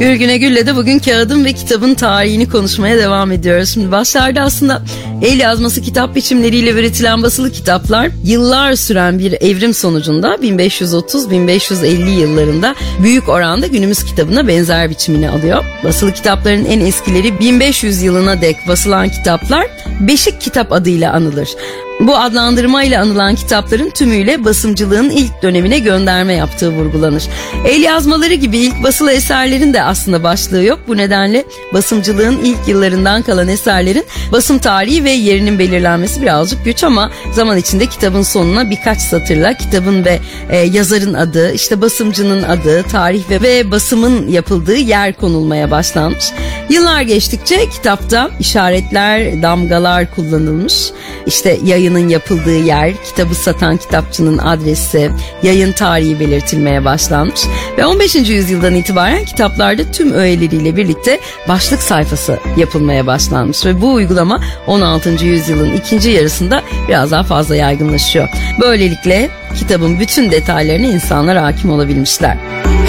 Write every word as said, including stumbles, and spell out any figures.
Gürgüne Gül'le de bugün kağıdın ve kitabın tarihini konuşmaya devam ediyoruz. Şimdi başlarda aslında el yazması kitap biçimleriyle üretilen basılı kitaplar yıllar süren bir evrim sonucunda bin beş yüz otuz bin beş yüz elli yıllarında büyük oranda günümüz kitabına benzer biçimini alıyor. Basılı kitapların en eskileri bin beş yüz yılına dek basılan kitaplar beşik kitap adıyla anılır. Bu adlandırmayla anılan kitapların tümüyle basımcılığın ilk dönemine gönderme yaptığı vurgulanır. El yazmaları gibi ilk basılı eserlerin de aslında başlığı yok. Bu nedenle basımcılığın ilk yıllarından kalan eserlerin basım tarihi ve yerinin belirlenmesi birazcık güç ama zaman içinde kitabın sonuna birkaç satırla kitabın ve e, yazarın adı, işte basımcının adı, tarih ve, ve basımın yapıldığı yer konulmaya başlanmış. Yıllar geçtikçe kitapta işaretler, damgalar kullanılmış. İşte yayının yapıldığı yer, kitabı satan kitapçının adresi, yayın tarihi belirtilmeye başlanmış ve on beşinci yüzyıldan itibaren kitaplarda tüm öğeleriyle birlikte başlık sayfası yapılmaya başlanmış ve bu uygulama on altıncı yüzyılın ikinci yarısında biraz daha fazla yaygınlaşıyor. Böylelikle kitabın bütün detaylarına insanlar hakim olabilmişler.